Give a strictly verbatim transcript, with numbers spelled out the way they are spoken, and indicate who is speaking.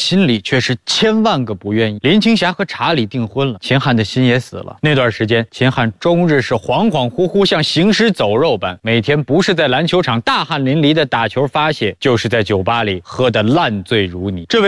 Speaker 1: 心里却是千万个不愿意。林青霞和查理订婚了，秦汉的心也死了。那段时间，秦汉终日是恍恍惚惚，像行尸走肉般，每天不是在篮球场大汗淋漓的打球发泄，就是在酒吧里喝得烂醉如泥。这位